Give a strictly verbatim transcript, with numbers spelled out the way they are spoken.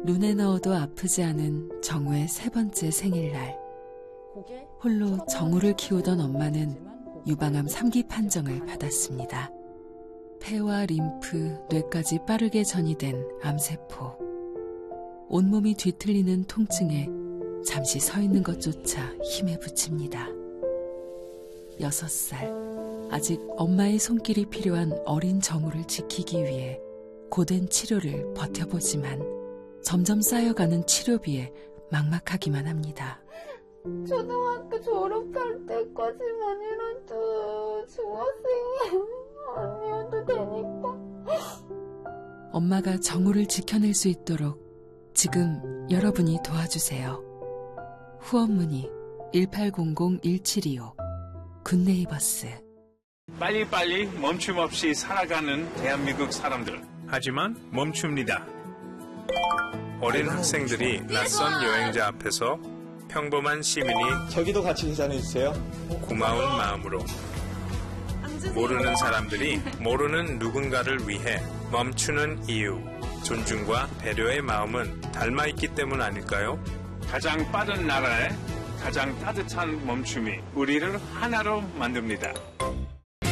눈에 넣어도 아프지 않은 정우의 세 번째 생일날. 홀로 정우를 키우던 엄마는 유방암 삼 기 판정을 받았습니다. 폐와 림프, 뇌까지 빠르게 전이된 암세포. 온몸이 뒤틀리는 통증에 잠시 서 있는 것조차 힘에 부칩니다. 여섯 살, 아직 엄마의 손길이 필요한 어린 정우를 지키기 위해 고된 치료를 버텨보지만 점점 쌓여가는 치료비에 막막하기만 합니다. 초등학교 졸업할 때까지만이라도 중학생이 아니어도 되니까. 엄마가 정우를 지켜낼 수 있도록 지금 여러분이 도와주세요. 후원 문의 일팔공공 일칠이오 굿네이버스. 빨리빨리 멈춤 없이 살아가는 대한민국 사람들. 하지만 멈춥니다. 어린 학생들이 낯선 여행자 앞에서 평범한 시민이 저기도 같이 계산해주세요. 고마운 마음으로 모르는 사람들이 모르는 누군가를 위해 멈추는 이유, 존중과 배려의 마음은 닮아있기 때문 아닐까요? 가장 빠른 나라에 가장 따뜻한 멈춤이 우리를 하나로 만듭니다.